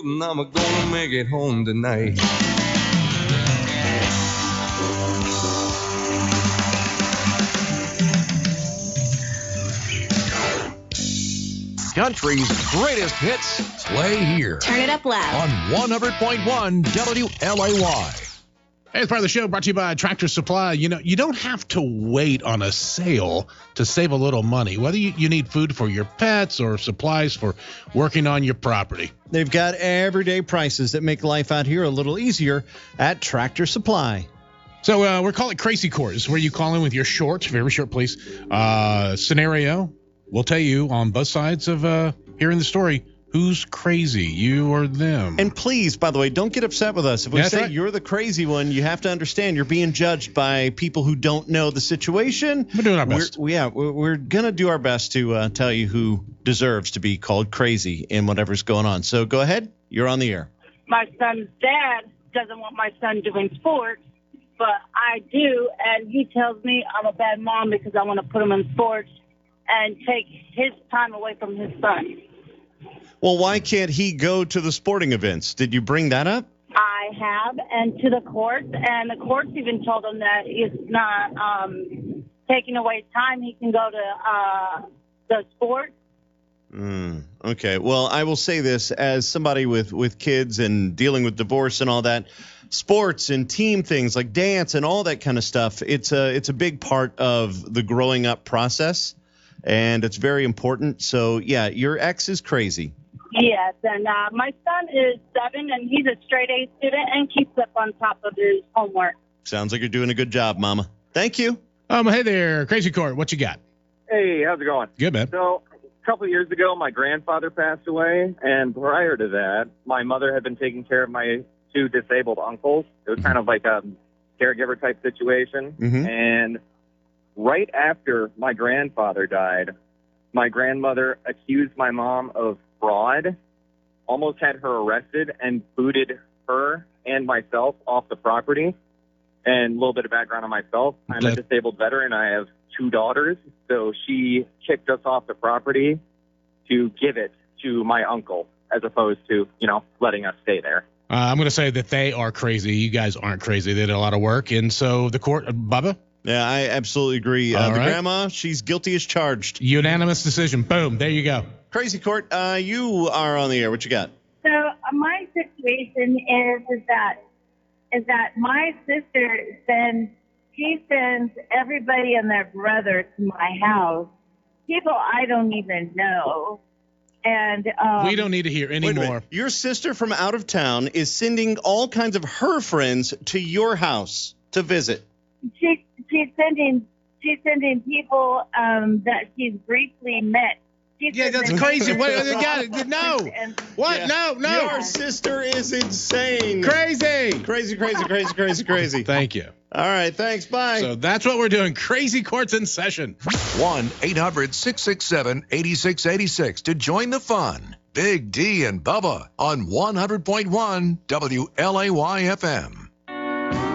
And I'm gonna make it home tonight. Country's greatest hits play here. Turn it up loud. On 100.1 WLAY. Hey, it's part of the show brought to you by Tractor Supply. You know, you don't have to wait on a sale to save a little money, whether you need food for your pets or supplies for working on your property. They've got everyday prices that make life out here a little easier at Tractor Supply. So we're calling it Crazy Court. It's where you call in with your short, very short, please, scenario. We'll tell you on both sides of hearing the story who's crazy, you or them. And please, by the way, don't get upset with us. If we That's say right. you're the crazy one, you have to understand you're being judged by people who don't know the situation. We're doing our best. We're going to do our best to tell you who deserves to be called crazy in whatever's going on. So go ahead. You're on the air. My son's dad doesn't want my son doing sports, but I do, and he tells me I'm a bad mom because I want to put him in sports and take his time away from his son. Well, why can't he go to the sporting events? Did you bring that up? I have, and to the courts, and the courts even told him that it's not taking away time. He can go to the sports. Okay. Well, I will say this as somebody with kids and dealing with divorce and all that. Sports and team things like dance and all that kind of stuff. It's a big part of the growing up process, and it's very important. So, yeah, your ex is crazy. Yes, and my son is 7, and he's a straight A student and keeps up on top of his homework. Sounds like you're doing a good job, Mama. Thank you. Hey there, Crazy Court. What you got? Hey, how's it going? Good, man. So, a couple of years ago, my grandfather passed away, and prior to that, my mother had been taking care of my 2 disabled uncles. It was kind of like a caregiver-type situation. Mm-hmm. And right after my grandfather died, my grandmother accused my mom of fraud, almost had her arrested, and booted her and myself off the property. And a little bit of background on myself. I'm a disabled veteran. I have 2 daughters. So she kicked us off the property to give it to my uncle as opposed to, letting us stay there. I'm going to say that they are crazy. You guys aren't crazy. They did a lot of work. And so the court, Bubba? Yeah, I absolutely agree. All the right. grandma, she's guilty as charged. Unanimous decision. Boom. There you go. Crazy Court, you are on the air. What you got? So my situation is that my sister sends everybody and their brother to my house, people I don't even know, and we don't need to hear any Wait a more. minute. Your sister from out of town is sending all kinds of her friends to your house to visit. she's sending people that she's briefly met. Yeah, that's crazy. What? No. What? Yeah. No. Your sister is insane. Crazy. Crazy. Thank you. All right, thanks. Bye. So that's what we're doing. Crazy Court's in session. 1-800-667-8686 to join the fun. Big D and Bubba on 100.1 WLAY-FM.